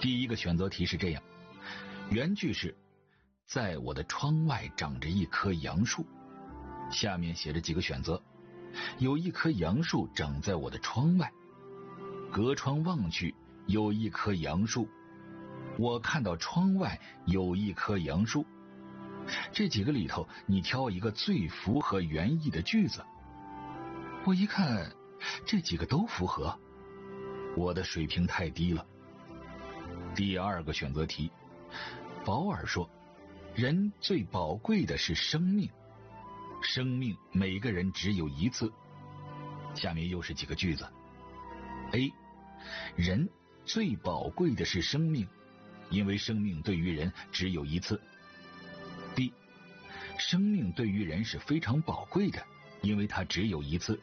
第一个选择题是这样，原句是在我的窗外长着一棵杨树，下面写着几个选择，有一棵杨树长在我的窗外，隔窗望去有一棵杨树，我看到窗外有一棵杨树。这几个里头你挑一个最符合原意的句子。我一看这几个都符合，我的水平太低了。第二个选择题，保尔说人最宝贵的是生命，生命每个人只有一次。下面又是几个句子。 A 人最宝贵的是生命，因为生命对于人只有一次。 B 生命对于人是非常宝贵的，因为它只有一次。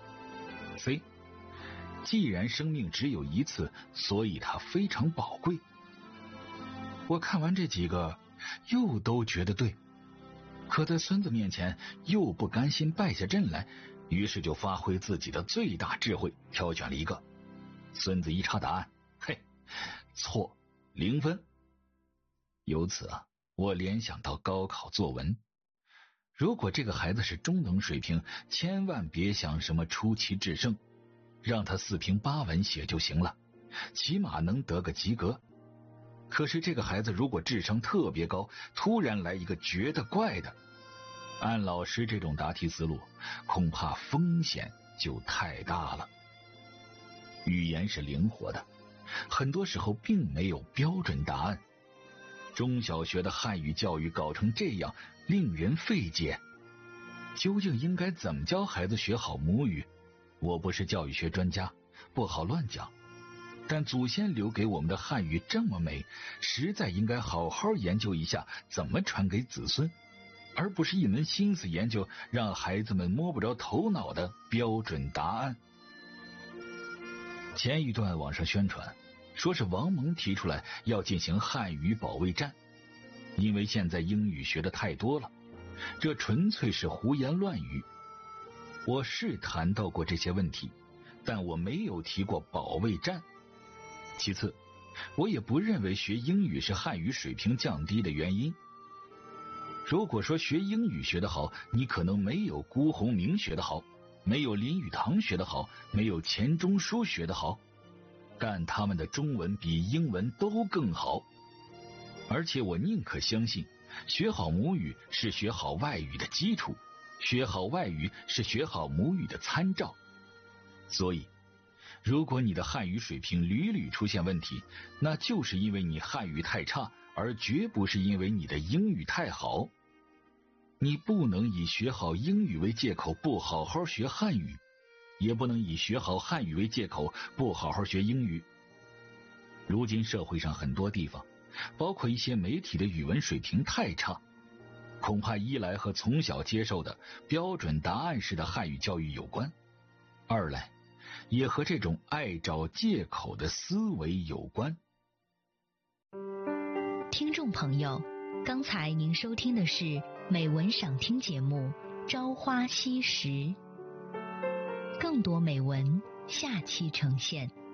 C 既然生命只有一次，所以它非常宝贵。我看完这几个又都觉得对，可在孙子面前又不甘心败下阵来，于是就发挥自己的最大智慧，挑选了一个。孙子一查答案，嘿，错，0分。由此啊，我联想到高考作文，如果这个孩子是中等水平，千万别想什么出奇制胜，让他4平8稳写就行了，起码能得个及格。可是这个孩子如果智商特别高，突然来一个觉得怪的，按老师这种答题思路，恐怕风险就太大了。语言是灵活的，很多时候并没有标准答案。中小学的汉语教育搞成这样，令人费解。究竟应该怎么教孩子学好母语？我不是教育学专家，不好乱讲。但祖先留给我们的汉语这么美，实在应该好好研究一下怎么传给子孙，而不是一门心思研究让孩子们摸不着头脑的标准答案。前一段网上宣传说是王蒙提出来要进行汉语保卫战，因为现在英语学的太多了，这纯粹是胡言乱语。我是谈到过这些问题，但我没有提过保卫战。其次，我也不认为学英语是汉语水平降低的原因。如果说学英语学得好，你可能没有辜鸿铭学得好，没有林语堂学得好，没有钱钟书学得好，但他们的中文比英文都更好。而且我宁可相信，学好母语是学好外语的基础，学好外语是学好母语的参照。所以如果你的汉语水平屡屡出现问题，那就是因为你汉语太差，而绝不是因为你的英语太好。你不能以学好英语为借口不好好学汉语，也不能以学好汉语为借口不好好学英语。如今社会上很多地方，包括一些媒体的语文水平太差，恐怕一来和从小接受的标准答案式的汉语教育有关，二来也和这种爱找借口的思维有关。 听众朋友，刚才您收听的是美文赏听节目《朝花夕拾》，更多美文下期呈现。